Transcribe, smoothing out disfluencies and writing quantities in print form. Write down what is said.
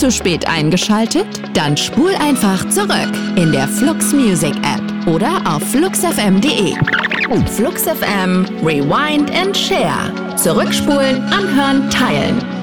zu spät eingeschaltet? Dann spul einfach zurück in der Flux Music App oder auf fluxfm.de. Flux FM, Rewind and Share. Zurückspulen, anhören, teilen.